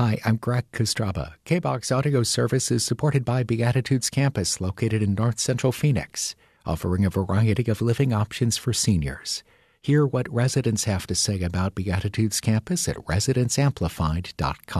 Hi, I'm Greg Kostraba. KBOX Audio Service is supported by Beatitudes Campus, located in North Central Phoenix, offering a variety of living options for seniors. Hear what residents have to say about Beatitudes Campus at residenceamplified.com.